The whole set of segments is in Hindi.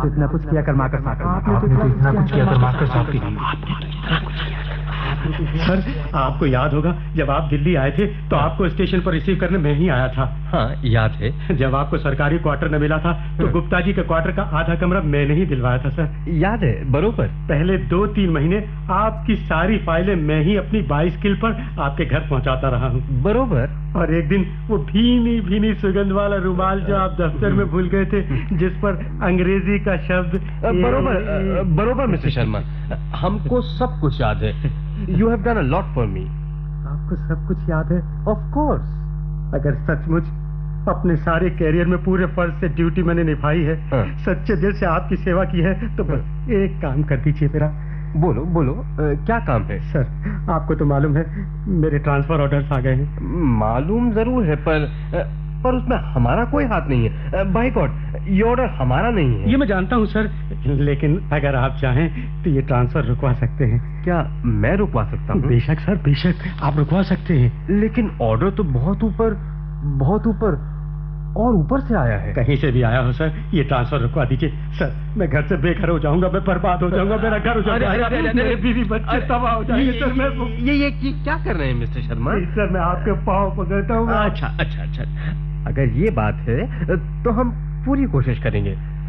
तो इतना कुछ किया कर्माकर साहब, आपने तो इतना कुछ किया कर्माकर साहब के लिए। सर, आपको याद होगा जब आप दिल्ली आए थे तो आपको स्टेशन पर रिसीव करने मैं ही आया था। हाँ, याद है। जब आपको सरकारी क्वार्टर न मिला था तो गुप्ता जी के क्वार्टर का आधा कमरा मैंने ही दिलवाया था सर। याद है, बरोबर। पहले 2-3 महीने आपकी सारी फाइलें मैं ही अपनी बाइसिकल पर आपके घर पहुंचाता रहा हूँ। बरोबर। और एक दिन वो भीनी भीनी सुगंध वाला रुमाल जो आप दफ्तर में भूल गए थे, जिस पर अंग्रेजी का शब्द बरोबर बरोबर मिस्टर शर्मा, हमको सब कुछ याद है। You have done a lot for me. आपको सब कुछ याद है? Of course. अगर सचमुच अपने सारे कैरियर में पूरे फर्ज से ड्यूटी मैंने निभाई है, सच्चे दिल से आपकी सेवा की है, तो बस एक काम कर दीजिए मेरा। बोलो बोलो, क्या काम है? सर, आपको तो मालूम है मेरे ट्रांसफर ऑर्डर्स आ गए हैं। मालूम जरूर है, पर उसमें हमारा कोई हाथ नहीं है। बाय गॉड, ये ऑर्डर हमारा नहीं है। ये मैं जानता हूँ सर, लेकिन अगर आप चाहें तो ये ट्रांसफर रुकवा सकते हैं। क्या मैं रुकवा सकता हूँ? बेशक सर, बेशक आप रुकवा सकते हैं। लेकिन ऑर्डर तो बहुत ऊपर और ऊपर से आया है। कहीं से भी आया हो सर, ये ट्रांसफर रुकवा दीजिए। सर, मैं घर से बेघर हो जाऊंगा, मैं बर्बाद हो जाऊंगा, मेरा घर हो जाएगा, मेरे बीवी बच्चे तबाह हो जाएंगे। सर, मैं ये क्या कर रहे हैं मिस्टर शर्मा? सर, मैं आपके पाँव पकड़ता हूँ। अच्छा, अगर ये बात है तो हम पूरी कोशिश करेंगे।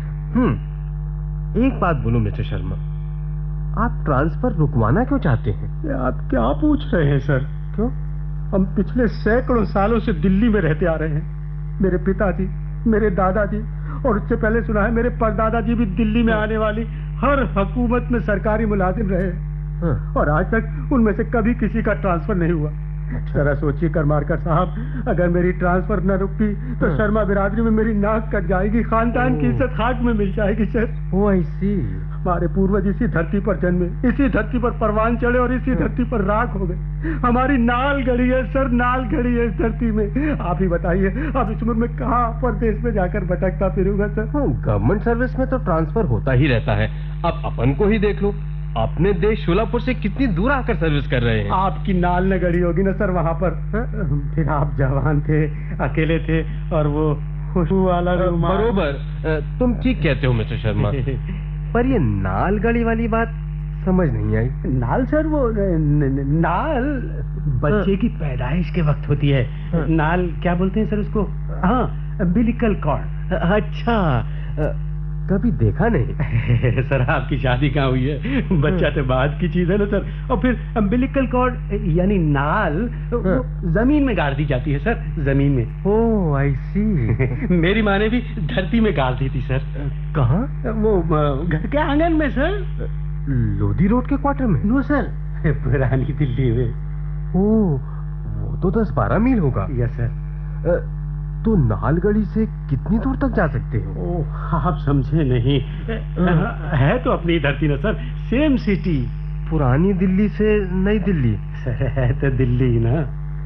एक बात बोलो मिस्टर शर्मा, आप ट्रांसफर रुकवाना क्यों चाहते हैं? आप क्या पूछ रहे हैं सर? क्यों? हम पिछले सैकड़ों सालों से दिल्ली में रहते आ रहे हैं। मेरे पिताजी, मेरे दादाजी और उससे पहले सुना है मेरे परदादाजी भी दिल्ली में आने वाली हर हुकूमत में सरकारी मुलाजिम रहे, और आज तक उनमें से कभी किसी का ट्रांसफर नहीं हुआ। जरा सोचिए करमारकर साहब, अगर मेरी ट्रांसफर न रुकती तो शर्मा बिरादरी में मेरी नाक कट जाएगी, खानदान की इज्जत खाक में मिल जाएगी। सर, ओ आई सी। हमारे पूर्वज इसी धरती पर जन्मे, इसी धरती पर परवान चढ़े और इसी धरती पर राख हो गए। हमारी नाल गड़ी है सर, नाल गड़ी है इस धरती में। आप ही बताइए, अब इस उम्र में कहाँ परदेश में जाकर भटकता फिरूंगा सर? गवर्नमेंट सर्विस में तो ट्रांसफर होता ही रहता है। अब अपन को ही देख लो, अपने देश शोलापुर से कितनी दूर आकर सर्विस कर रहे हैं। आपकी नाल न गड़ी होगी ना सर वहाँ पर। फिर आप जवान थे, अकेले थे, और वो खुशबू वाला बरोबर, तुम ठीक कहते हो मिस्टर शर्मा। पर ये नाल गड़ी वाली बात समझ नहीं आई। नाल सर, वो नाल बच्चे की पैदाइश के वक्त होती है। नाल क्या बोलते हैं सर उसको? हाँ, अम्बिलिकल कॉर्ड। अच्छा, कभी देखा नहीं। सर, आपकी शादी कहाँ हुई है? बच्चा तो बाद की चीज है ना सर। और फिर अम्बिलिकल कॉर्ड यानी नाल वो जमीन में गाड़ दी जाती है सर, जमीन में। ओह आई सी। मेरी माँ ने भी धरती में गाड़ दी थी सर। कहाँ? वो घर के आंगन में सर, लोधी रोड के क्वार्टर में? नो सर, पुरानी दिल्ली में। ओह, वो तो 10-12 मील होगा। Yes sir. तो नालगढ़ी से कितनी दूर तक जा सकते हैं? ओह, आप समझे नहीं। है तो अपनी धरती ना सर, सेम सिटी। पुरानी दिल्ली से नई दिल्ली? सर, है तो दिल्ली ना।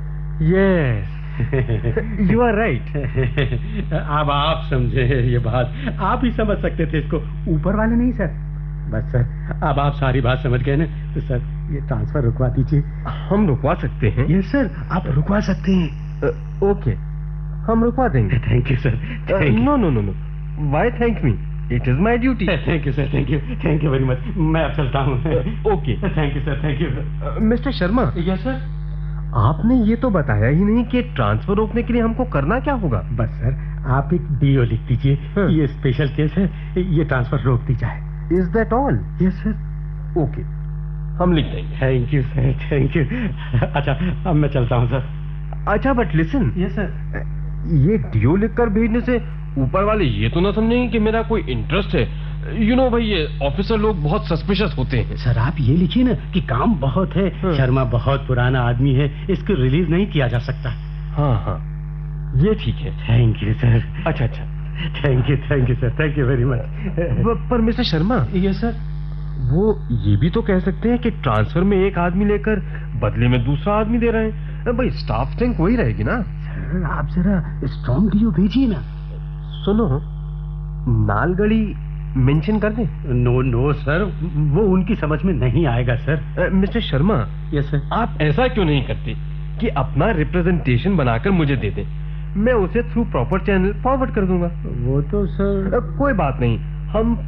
Yes, you are right. अब आप समझे ये बात, आप ही समझ सकते थे इसको, ऊपर वाले नहीं सर। बस सर, अब आप सारी बात समझ गए ना, तो सर ये ट्रांसफर रुकवा दीजिए। हम रुकवा सकते हैं? यस सर, आप रुकवा सकते हैं। ओके, हम रुकवा देंगे। Thank you sir. No, why thank me? It is my duty. Thank you sir, thank you very much. मैं अब चलता हूँ। Okay, thank you sir, thank you. Mister Sharma. Yes sir. आपने ये तो बताया ही नहीं कि ट्रांसफर रोकने के लिए हमको करना क्या होगा। बस सर, आप एक डीओ लिख दीजिए, ये स्पेशल केस है, ये ट्रांसफर रोक दी जाए। Is that all? Yes sir. Okay, हम लिख देंगे। Thank you sir, thank you. अच्छा, अब मैं चलता हूँ सर। अच्छा, बट लिसन। Yes sir. ये डीओ लिखकर भेजने से ऊपर वाले ये तो ना समझेंगे कि मेरा कोई इंटरेस्ट है। यू नो भाई, ये ऑफिसर लोग बहुत सस्पिशियस होते हैं। सर, आप ये लिखिए ना कि काम बहुत है, शर्मा बहुत पुराना आदमी है, इसको रिलीज नहीं किया जा सकता। हाँ, ये ठीक है। Thank you sir. अच्छा, thank you sir, thank you very much. पर मिस्टर शर्मा। Yes sir. वो ये भी तो कह सकते हैं कि ट्रांसफर में एक आदमी लेकर बदले में दूसरा आदमी दे रहे हैं। भाई, स्टाफ स्ट्रेंथ वही रहेगी ना। सर, आप जरा स्ट्रॉन्ग डीओ भेजिए ना। सुनो, नालगढ़ी मेंशन कर दें? नो सर, वो उनकी समझ में नहीं आएगा sir. Mister Sharma. Yes sir. आप ऐसा क्यों नहीं करते कि अपना रिप्रेजेंटेशन बनाकर मुझे दे दें, मैं उसे थ्रू प्रॉपर चैनल फॉरवर्ड कर दूंगा। वो तो सर कोई बात नहीं, हम